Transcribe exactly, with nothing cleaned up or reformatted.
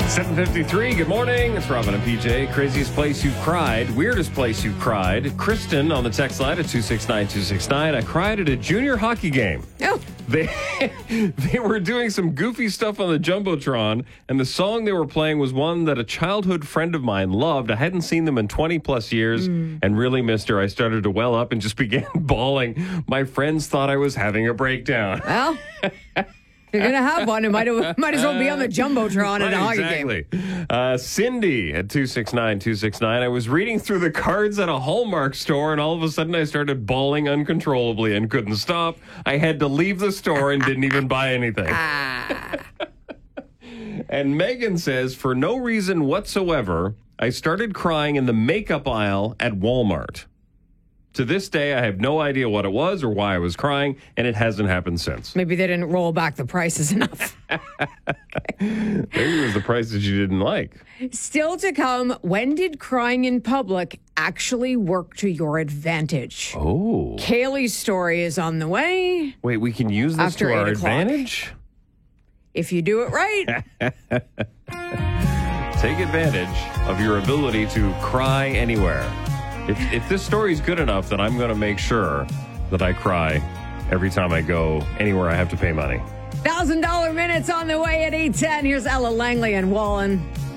seven fifty-three, good morning. It's Robin and P J. Craziest place you cried, weirdest place you cried. Kristen on the text line at two six nine two six nine. I cried at a junior hockey game. Oh. They they were doing some goofy stuff on the Jumbotron, and the song they were playing was one that a childhood friend of mine loved. I hadn't seen them in twenty plus years mm. and really missed her. I started to well up and just began bawling. My friends thought I was having a breakdown. Well, if you're going to have one, it might, might as well be on the Jumbotron at a hockey exactly. game. Uh, Cindy at two six nine two six nine. I was reading through the cards at a Hallmark store, and all of a sudden I started bawling uncontrollably and couldn't stop. I had to leave the store and didn't even buy anything. And Megan says, for no reason whatsoever, I started crying in the makeup aisle at Walmart. To this day, I have no idea what it was or why I was crying, and it hasn't happened since. Maybe they didn't roll back the prices enough. Maybe it was the prices you didn't like. Still to come, when did crying in public actually work to your advantage? Oh. Kaylee's story is on the way. Wait, we can use this After to our eight o'clock. advantage? If you do it right. Take advantage of your ability to cry anywhere. If, if this story's good enough, then I'm going to make sure that I cry every time I go anywhere I have to pay money. one thousand dollars minutes on the way at eight ten. Here's Ella Langley and Wallen.